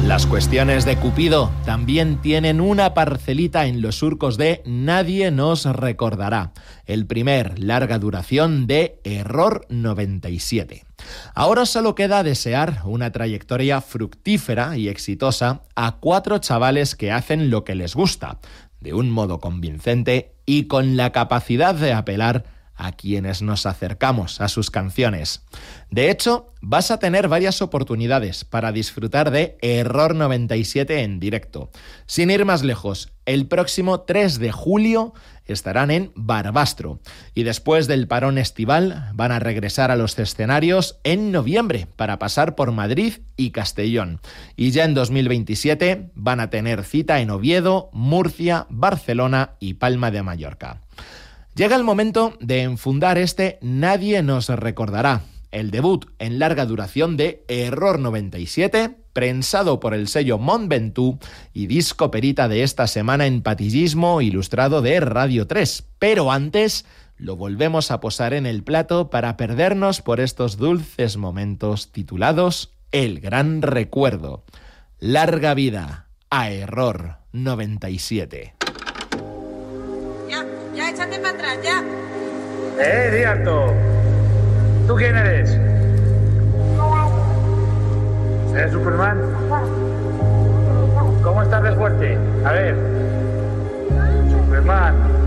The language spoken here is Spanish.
Las cuestiones de Cupido también tienen una parcelita en los surcos de Nadie nos recordará, el primer larga duración de Error 97. Ahora solo queda desear una trayectoria fructífera y exitosa a 4 chavales que hacen lo que les gusta, de un modo convincente y con la capacidad de apelar a quienes nos acercamos a sus canciones. De hecho, vas a tener varias oportunidades para disfrutar de Error 97 en directo. Sin ir más lejos, el próximo 3 de julio estarán en Barbastro y después del parón estival van a regresar a los escenarios en noviembre para pasar por Madrid y Castellón. Y ya en 2027 van a tener cita en Oviedo, Murcia, Barcelona y Palma de Mallorca. Llega el momento de enfundar este Nadie nos recordará, el debut en larga duración de Error 97, prensado por el sello Mont Ventoux y disco perita de esta semana en patillismo ilustrado de Radio 3. Pero antes lo volvemos a posar en el plato para perdernos por estos dulces momentos titulados El Gran Recuerdo. Larga vida a Error 97. Ya, échate para atrás, ya. Dianto. ¿Tú quién eres? ¿Eres Superman? ¿Cómo estás de fuerte? A ver. Superman.